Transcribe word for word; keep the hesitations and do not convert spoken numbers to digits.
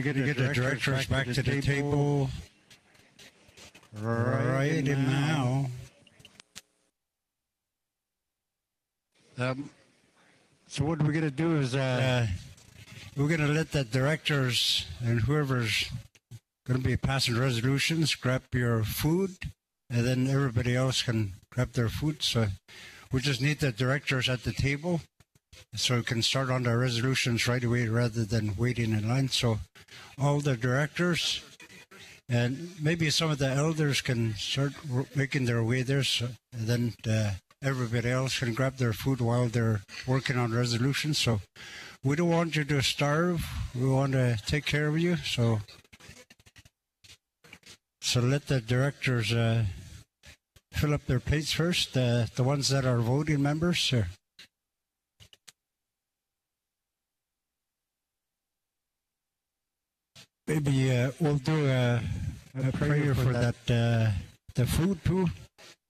to get, get the directors back, back to the table, table right in now. Um, so what we're going to do is uh, uh, we're going to let the directors and whoever's going to be passing resolutions grab your food, and then everybody else can grab their food. So we just need the directors at the table so we can start on the resolutions right away rather than waiting in line. So all the directors and maybe some of the elders can start making their way there, so, and then uh, everybody else can grab their food while they're working on resolutions. So we don't want you to starve. We want to take care of you. So, so let the directors uh, fill up their plates first, uh, the ones that are voting members. Or maybe uh, we'll do a, a prayer for that, uh, the food too.